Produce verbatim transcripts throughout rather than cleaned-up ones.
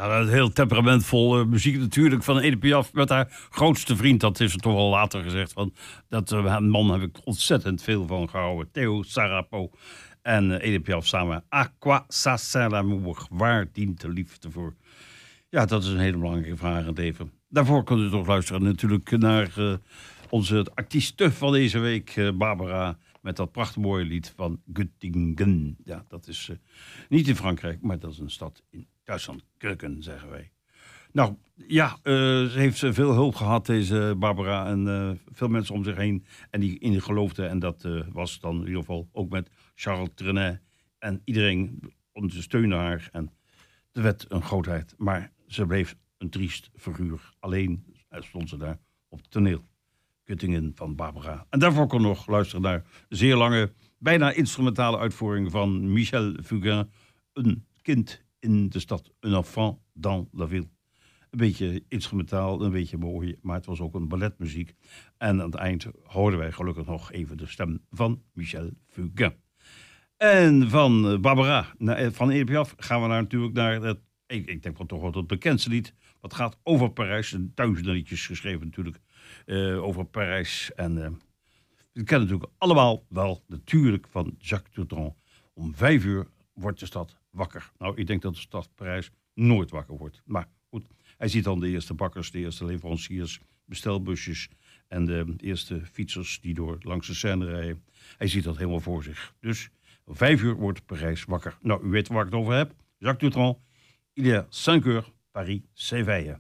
Ja, dat heel temperamentvolle muziek natuurlijk van Edith Piaf met haar grootste vriend. Dat is er toch al later gezegd. Van, dat uh, man heb ik ontzettend veel van gehouden. Theo Sarapo en uh, Edith Piaf samen. À quoi ça sert l'amour? Waar dient de liefde voor? Ja, dat is een hele belangrijke vraag in het leven. Daarvoor kunt u toch luisteren natuurlijk naar uh, onze artieste van deze week, uh, Barbara, met dat prachtig mooie lied van Göttingen. Ja, dat is uh, niet in Frankrijk, maar dat is een stad in Duitsland. Keuken, zeggen wij. Nou, ja, uh, ze heeft veel hulp gehad, deze Barbara, en uh, veel mensen om zich heen en die in geloofden. En dat uh, was dan in ieder geval ook met Charles Trenet. En iedereen ondersteunde haar en er werd een grootheid. Maar ze bleef een triest figuur. Alleen stond ze daar op het toneel. Göttingen van Barbara. En daarvoor kon nog luisteren naar een zeer lange, bijna instrumentale uitvoering van Michel Fugain. Een kind in de stad. Un enfant dans la ville. Een beetje instrumentaal, een beetje mooi, maar het was ook een balletmuziek. En aan het eind hoorden wij gelukkig nog even de stem van Michel Fugain. En van Barbara, van Edith Piaf, gaan we naar, natuurlijk naar het, ik, ik denk wel toch wel het bekendste lied. Wat gaat over Parijs. Duizenden liedjes geschreven natuurlijk uh, over Parijs. En uh, we kennen natuurlijk allemaal wel natuurlijk van Jacques Dutronc. Om vijf uur wordt de stad wakker. Nou, ik denk dat de stad Parijs nooit wakker wordt. Maar goed, hij ziet dan de eerste bakkers, de eerste leveranciers, bestelbusjes en de eerste fietsers die door langs de Seine rijden. Hij ziet dat helemaal voor zich. Dus om vijf uur wordt Parijs wakker. Nou, u weet waar ik het over heb. Jacques Dutronc. Il est cinq heures, Paris s'éveille.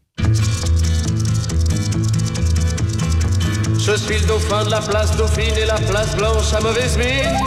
Je suis le dauphin de la place Dauphine et la place Blanche à mauvaise mine.